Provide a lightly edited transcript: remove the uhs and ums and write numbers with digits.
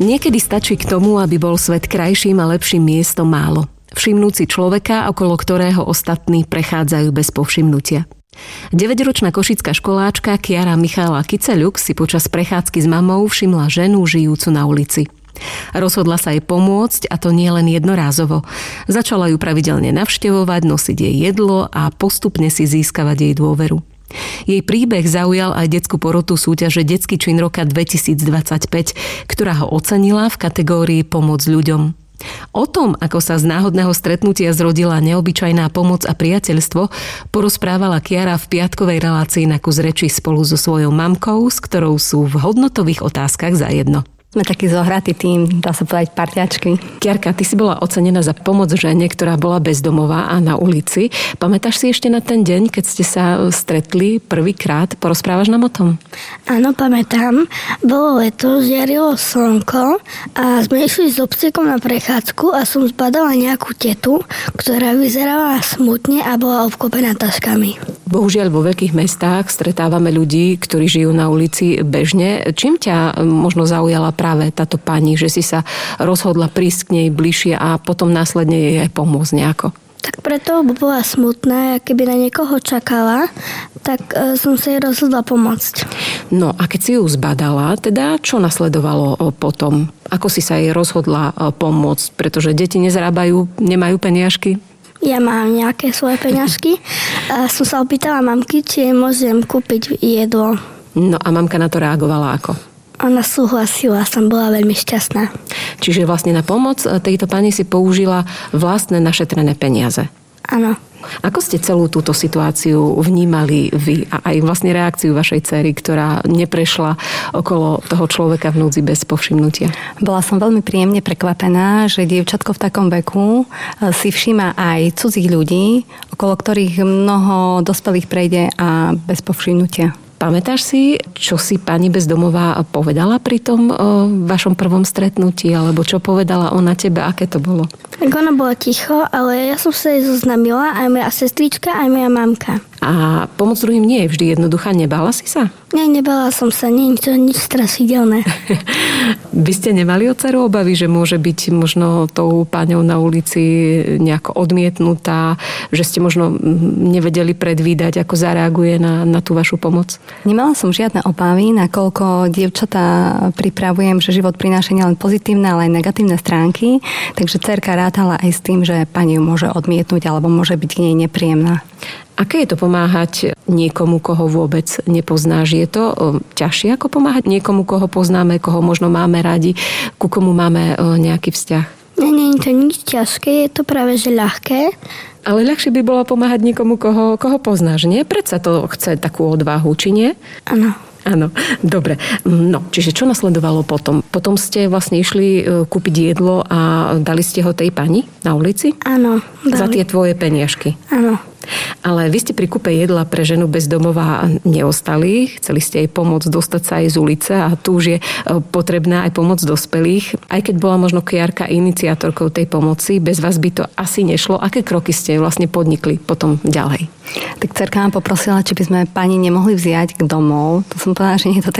Niekedy stačí k tomu, aby bol svet krajším a lepším miestom málo. Všimnúť si človeka, okolo ktorého ostatní prechádzajú bez povšimnutia. 9-ročná košická školáčka Kiara Michála Kyceľuk si počas prechádzky s mamou všimla ženu žijúcu na ulici. Rozhodla sa jej pomôcť, a to nie len jednorázovo. Začala ju pravidelne navštevovať, nosiť jej jedlo a postupne si získavať jej dôveru. Jej príbeh zaujal aj detskú porotu súťaže Detský čin roka 2025, ktorá ho ocenila v kategórii Pomoc ľuďom. O tom, ako sa z náhodného stretnutia zrodila neobyčajná pomoc a priateľstvo, porozprávala Kiara v piatkovej relácii Na kus reči spolu so svojou mamkou, s ktorou sú v hodnotových otázkach zajedno. Sme taký zohratý tým, dá sa povedať, parťačky. Kiarka, ty si bola ocenená za pomoc žene, ktorá bola bezdomová a na ulici. Pamätáš si ešte na ten deň, keď ste sa stretli prvýkrát? Porozprávaš nám o tom? Áno, pamätám. Bolo leto, žiarilo slnko a sme išli s obcekom na prechádzku a som zbadala nejakú tetu, ktorá vyzerala smutne a bola obklopená taškami. Bohužiaľ vo veľkých mestách stretávame ľudí, ktorí žijú na ulici bežne. Čím ťa možno zaujala práve táto pani, že si sa rozhodla prísť k nej bližšie a potom následne jej aj pomôcť nejako? Tak preto, lebo bola smutná, keby na niekoho čakala, tak som sa jej rozhodla pomôcť. No a keď si ju zbadala, teda čo nasledovalo potom? Ako si sa jej rozhodla pomôcť? Pretože deti nezarábajú, nemajú peniažky? Ja mám nejaké svoje peňažky a som sa opýtala mamky, či jej môžem kúpiť jedlo. No a mamka na to reagovala ako? Ona súhlasila, som bola veľmi šťastná. Čiže vlastne na pomoc tejto pani si použila vlastné našetrené peniaze. Áno. Ako ste celú túto situáciu vnímali vy a aj vlastne reakciu vašej dcery, ktorá neprešla okolo toho človeka v núdzi bez povšimnutia? Bola som veľmi príjemne prekvapená, že dievčatko v takom veku si všíma aj cudzích ľudí, okolo ktorých mnoho dospelých prejde a bez povšimnutia. Pamätáš si, čo si pani bezdomová povedala pri tom vašom prvom stretnutí, alebo čo povedala ona tebe, aké to bolo? Tak ona bola ticho, ale ja som sa jej zoznamila, aj moja sestrička, aj moja mamka. A pomoc druhým nie je vždy jednoduchá. Nebála si sa? Nie, nebála som sa. Nie je to nič strašidelné. Vy ste nemali od dceru obavy, že môže byť možno tou páňou na ulici nejako odmietnutá, že ste možno nevedeli predvídať, ako zareaguje na tú vašu pomoc? Nemala som žiadne obavy, nakoľko dievčatá pripravujem, že život prináša nielen pozitívne, ale aj negatívne stránky, takže dcerka rátala aj s tým, že pani ju môže odmietnúť alebo môže byť k nej nepríjemná. Aké je to pomáhať niekomu, koho vôbec nepoznáš? Je to ťažšie ako pomáhať niekomu, koho poznáme, koho možno máme radi, ku komu máme nejaký vzťah? Nie je to nič ťažké, je to práve že ľahké. Ale ľahšie by bolo pomáhať niekomu, koho poznáš, nie? Predsa to chce takú odvahu, či nie? Áno. Áno, dobre. No, čiže čo nasledovalo potom? Potom ste vlastne išli kúpiť jedlo a dali ste ho tej pani na ulici? Áno. Za tie tvoje peniažky? Áno. Ale vy ste pri kúpe jedla pre ženu bezdomová neostali. Chceli ste jej pomôcť dostať sa aj z ulice a tu už je potrebná aj pomoc dospelých. Aj keď bola možno Kiarka iniciátorkou tej pomoci, bez vás by to asi nešlo. Aké kroky ste vlastne podnikli potom ďalej? Tak dcerka nám poprosila, či by sme pani nemohli vziať k domov. To som povedala, že nie je to